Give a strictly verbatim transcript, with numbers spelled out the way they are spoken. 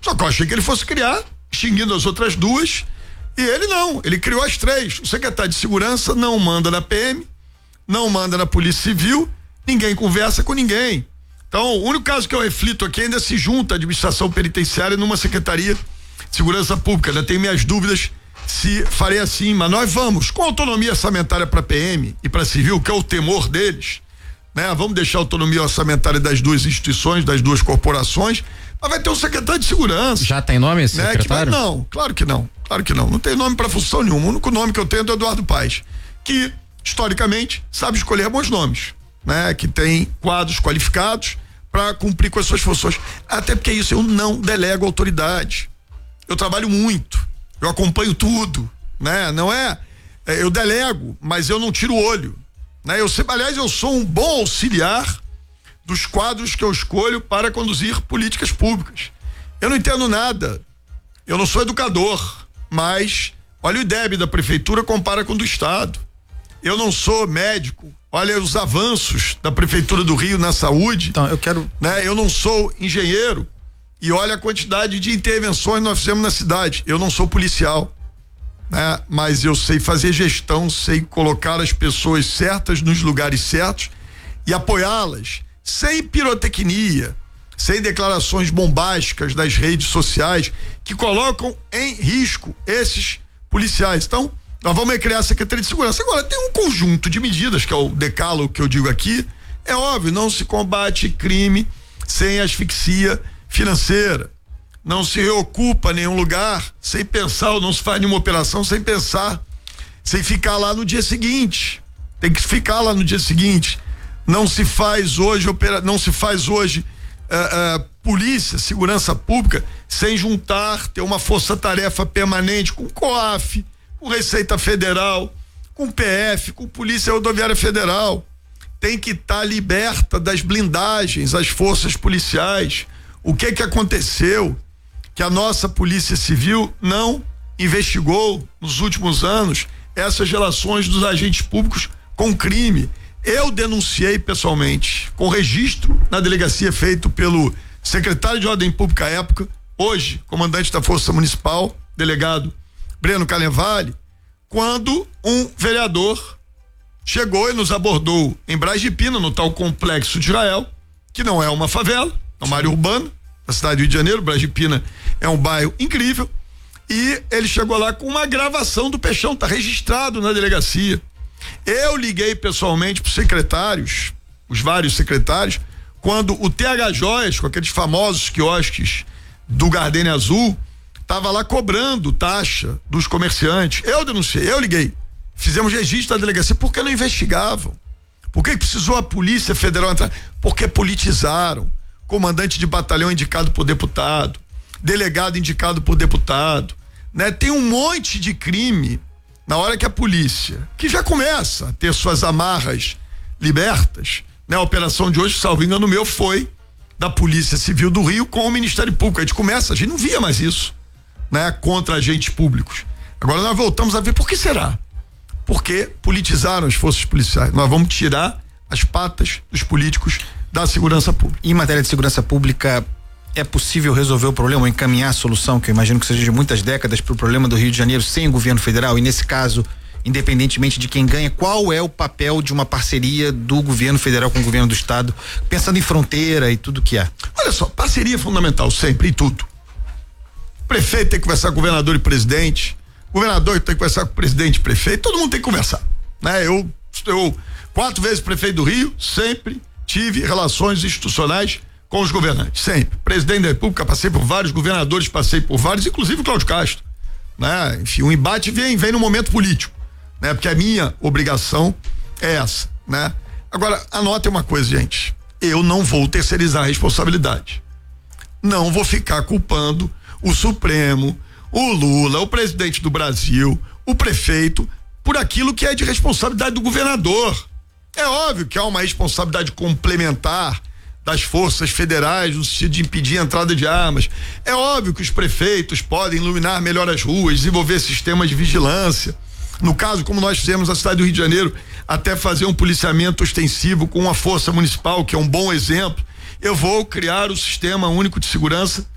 Só que eu achei que ele fosse criar, extinguindo as outras duas, e ele não, ele criou as três. O secretário de Segurança não manda na P M, não manda na Polícia Civil, ninguém conversa com ninguém. Então, o único caso que eu reflito aqui ainda se junta a administração penitenciária numa Secretaria de Segurança Pública. Ainda tenho minhas dúvidas se farei assim, mas nós vamos com autonomia orçamentária para P M e para Civil, que é o temor deles, né? Vamos deixar a autonomia orçamentária das duas instituições, das duas corporações, mas vai ter um secretário de segurança. Já tem nome esse né? secretário? Vai, não, claro que não, claro que não, não tem nome para função nenhuma. O único nome que eu tenho é do Eduardo Paes, que historicamente sabe escolher bons nomes, né? Que tem quadros qualificados para cumprir com as suas funções. Até porque isso, eu não delego autoridade. Eu trabalho muito, eu acompanho tudo, né? Não é, é eu delego, mas eu não tiro o olho, né? Eu sei, aliás, eu sou um bom auxiliar dos quadros que eu escolho para conduzir políticas públicas. Eu não entendo nada, eu não sou educador, mas olha o I D E B da prefeitura, compara com o do estado. Eu não sou médico, olha os avanços da prefeitura do Rio na saúde. Então, eu quero, né? Eu não sou engenheiro e olha a quantidade de intervenções que nós fizemos na cidade. Eu não sou policial, né? Mas eu sei fazer gestão, sei colocar as pessoas certas nos lugares certos e apoiá-las, sem pirotecnia, sem declarações bombásticas das redes sociais que colocam em risco esses policiais. Então, nós vamos criar a Secretaria de Segurança. Agora, tem um conjunto de medidas, que é o decálogo que eu digo aqui. É óbvio, não se combate crime sem asfixia financeira. Não se reocupa nenhum lugar sem pensar, ou não se faz nenhuma operação sem pensar, sem ficar lá no dia seguinte. Tem que ficar lá no dia seguinte. Não se faz hoje, opera, não se faz hoje uh, uh, polícia, segurança pública, sem juntar, ter uma força-tarefa permanente com COAF, com Receita Federal, com P F, com Polícia Rodoviária Federal. Tem que estar tá liberta das blindagens as forças policiais. O que que aconteceu? Que a nossa Polícia Civil não investigou nos últimos anos essas relações dos agentes públicos com crime. Eu denunciei pessoalmente, com registro na delegacia feito pelo secretário de Ordem Pública à época, hoje comandante da Força Municipal, delegado Breno Calenvale, quando um vereador chegou e nos abordou em Braz de Pina, no tal Complexo de Israel, que não é uma favela, é uma área urbana da cidade do Rio de Janeiro. Braz de Pina é um bairro incrível, e ele chegou lá com uma gravação do Peixão, tá registrado na delegacia. Eu liguei pessoalmente para os secretários, os vários secretários, quando o T H Joias, com aqueles famosos quiosques do Gardenia Azul, tava lá cobrando taxa dos comerciantes. Eu denunciei, eu liguei. Fizemos registro da delegacia. Por que não investigavam? Por que precisou a Polícia Federal entrar? Porque politizaram. Comandante de batalhão indicado por deputado, delegado indicado por deputado, né? Tem um monte de crime na hora que a polícia, que já começa a ter suas amarras libertas, né? A operação de hoje, salvo engano meu, foi da Polícia Civil do Rio com o Ministério Público. A gente começa, a gente não via mais isso, né? Contra agentes públicos. Agora nós voltamos a ver. Por que será? Porque politizaram as forças policiais. Nós vamos tirar as patas dos políticos da segurança pública. Em matéria de segurança pública, é possível resolver o problema ou encaminhar a solução, que eu imagino que seja de muitas décadas, para o problema do Rio de Janeiro sem o governo federal? E nesse caso, independentemente de quem ganha, qual é o papel de uma parceria do governo federal com o governo do estado, pensando em fronteira e tudo que há? Olha só, parceria é fundamental sempre, em tudo. O prefeito tem que conversar com o governador e presidente, o governador tem que conversar com o presidente e prefeito, todo mundo tem que conversar, né? Eu, eu quatro vezes prefeito do Rio, sempre tive relações institucionais com os governantes, sempre. Presidente da República, passei por vários, governadores, passei por vários, inclusive o Cláudio Castro, né? Enfim, o embate vem, vem no momento político, né? Porque a minha obrigação é essa, né? Agora, anotem uma coisa, gente, eu não vou terceirizar a responsabilidade, não vou ficar culpando o Supremo, o Lula, o presidente do Brasil, o prefeito, por aquilo que é de responsabilidade do governador. É óbvio que há uma responsabilidade complementar das forças federais no sentido de impedir a entrada de armas. É óbvio que os prefeitos podem iluminar melhor as ruas, desenvolver sistemas de vigilância. No caso, como nós fizemos na cidade do Rio de Janeiro, até fazer um policiamento ostensivo com a força municipal, que é um bom exemplo. Eu vou criar o Sistema Único de Segurança